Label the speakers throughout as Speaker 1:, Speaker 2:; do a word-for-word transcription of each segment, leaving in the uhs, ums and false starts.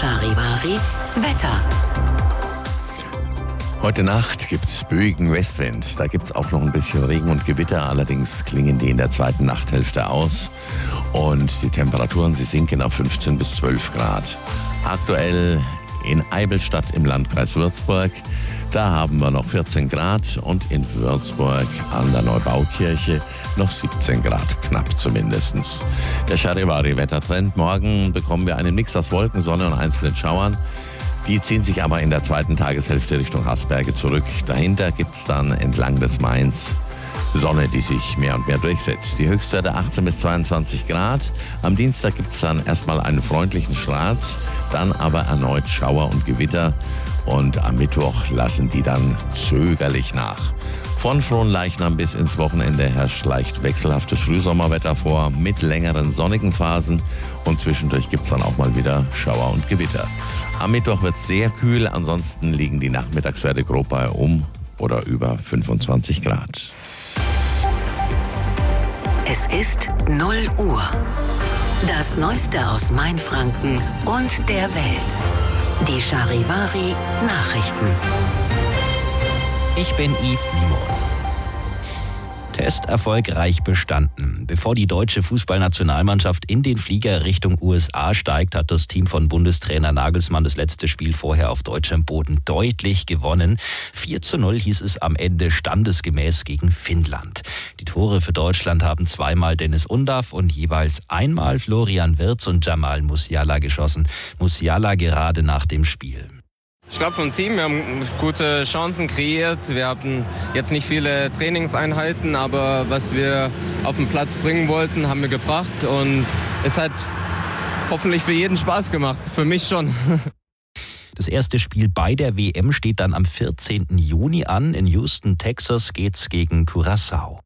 Speaker 1: Charivari Wetter.
Speaker 2: Heute Nacht gibt es böigen Westwind. Da gibt es auch noch ein bisschen Regen und Gewitter. Allerdings klingen die in der zweiten Nachthälfte aus. Und die Temperaturen, sie sinken auf fünfzehn bis zwölf Grad. Aktuell in Eibelstadt im Landkreis Würzburg. Da haben wir noch vierzehn Grad und in Würzburg an der Neubaukirche noch siebzehn Grad, knapp zumindest. Der Charivari-Wettertrend. Morgen bekommen wir einen Mix aus Wolken, Sonne und einzelnen Schauern. Die ziehen sich aber in der zweiten Tageshälfte Richtung Haßberge zurück. Dahinter gibt es dann entlang des Mains Sonne, die sich mehr und mehr durchsetzt. Die Höchstwerte achtzehn bis zweiundzwanzig Grad. Am Dienstag gibt es dann erstmal einen freundlichen Schrat, dann aber erneut Schauer und Gewitter. Und am Mittwoch lassen die dann zögerlich nach. Von Fronleichnam bis ins Wochenende herrscht leicht wechselhaftes Frühsommerwetter vor mit längeren sonnigen Phasen und zwischendurch gibt es dann auch mal wieder Schauer und Gewitter. Am Mittwoch wird es sehr kühl, ansonsten liegen die Nachmittagswerte grob bei um oder über fünfundzwanzig Grad.
Speaker 1: Es ist null Uhr. Das Neueste aus Mainfranken und der Welt. Die Charivari Nachrichten.
Speaker 3: Ich bin Yves Simon. Test erfolgreich bestanden. Bevor die deutsche Fußballnationalmannschaft in den Flieger Richtung U S A steigt, hat das Team von Bundestrainer Nagelsmann das letzte Spiel vorher auf deutschem Boden deutlich gewonnen. vier zu null hieß es am Ende standesgemäß gegen Finnland. Die Tore für Deutschland haben zweimal Dennis Undav und jeweils einmal Florian Wirtz und Jamal Musiala geschossen. Musiala gerade nach dem Spiel.
Speaker 4: Ich glaube vom Team, wir haben gute Chancen kreiert. Wir hatten jetzt nicht viele Trainingseinheiten, aber was wir auf den Platz bringen wollten, haben wir gebracht. Und es hat hoffentlich für jeden Spaß gemacht, für mich schon.
Speaker 3: Das erste Spiel bei der W M steht dann am vierzehnten Juni an. In Houston, Texas geht's gegen Curaçao.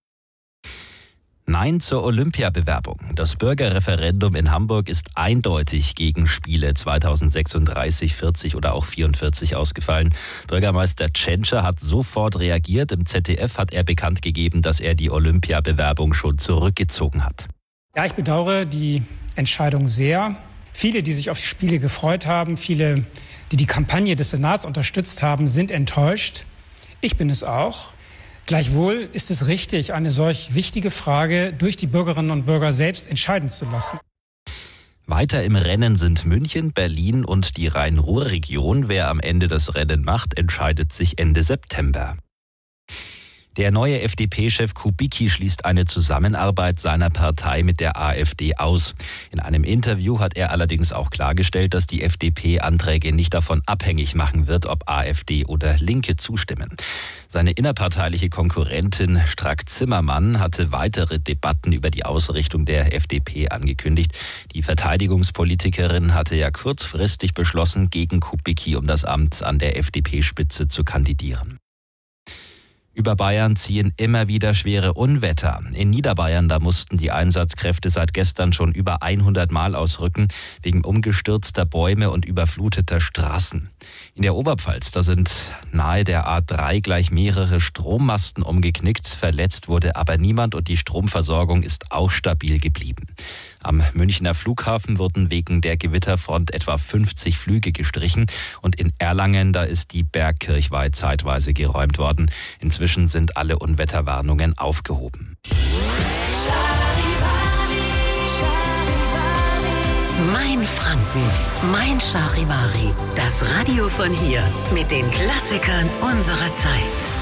Speaker 3: Nein zur Olympiabewerbung. Das Bürgerreferendum in Hamburg ist eindeutig gegen Spiele zweitausendsechsunddreißig, vierzig oder auch vierundvierzig ausgefallen. Bürgermeister Tschentscher hat sofort reagiert. Im Z D F hat er bekannt gegeben, dass er die Olympiabewerbung schon zurückgezogen hat.
Speaker 5: Ja, ich bedauere die Entscheidung sehr. Viele, die sich auf die Spiele gefreut haben, viele, die die Kampagne des Senats unterstützt haben, sind enttäuscht. Ich bin es auch. Gleichwohl ist es richtig, eine solch wichtige Frage durch die Bürgerinnen und Bürger selbst entscheiden zu lassen.
Speaker 3: Weiter im Rennen sind München, Berlin und die Rhein-Ruhr-Region. Wer am Ende das Rennen macht, entscheidet sich Ende September. Der neue F D P-Chef Kubicki schließt eine Zusammenarbeit seiner Partei mit der AfD aus. In einem Interview hat er allerdings auch klargestellt, dass die F D P Anträge nicht davon abhängig machen wird, ob AfD oder Linke zustimmen. Seine innerparteiliche Konkurrentin Strack-Zimmermann hatte weitere Debatten über die Ausrichtung der F D P angekündigt. Die Verteidigungspolitikerin hatte ja kurzfristig beschlossen, gegen Kubicki um das Amt an der F D P-Spitze zu kandidieren. Über Bayern ziehen immer wieder schwere Unwetter. In Niederbayern, da mussten die Einsatzkräfte seit gestern schon über hundert Mal ausrücken, wegen umgestürzter Bäume und überfluteter Straßen. In der Oberpfalz, da sind nahe der A drei gleich mehrere Strommasten umgeknickt. Verletzt wurde aber niemand und die Stromversorgung ist auch stabil geblieben. Am Münchner Flughafen wurden wegen der Gewitterfront etwa fünfzig Flüge gestrichen und in Erlangen, da ist die Bergkirchweih zeitweise geräumt worden. Inzwischen sind alle Unwetterwarnungen aufgehoben.
Speaker 1: Mein Franken, mein Charivari, das Radio von hier mit den Klassikern unserer Zeit.